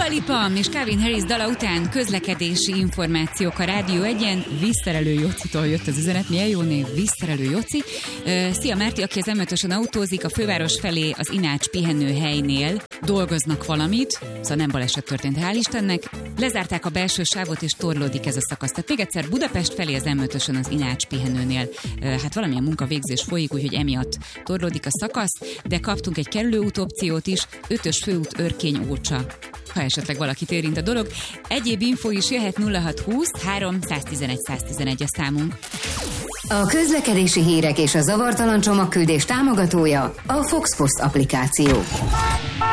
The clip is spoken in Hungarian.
Dua Lipa és Calvin Harris dala után közlekedési információk a Rádió 1-en. Vízszerelő Jocitól jött az üzenet. Milyen jó név, Vízszerelő Joci. Szia Márti, aki az M5-ösen autózik, a főváros felé az Inács pihenőhelynél dolgoznak valamit, szóval nem baleset történt, hál' Istennek. Lezárták a belső sávot, és torlódik ez a szakasz. Tehát még egyszer Budapest felé az M5-ösen az Inács pihenőnél. Hát valamilyen munkavégzés folyik, úgyhogy emiatt torlódik a szakasz, de kaptunk egy kerülőút opciót is, 5-ös főút Örkény-Ócsa, ha esetleg valakit érint a dolog. Egyéb info is jöhet 0620 311 111 a számunk. A közlekedési hírek és a zavartalan csomagküldés támogatója a Fox Post applikáció.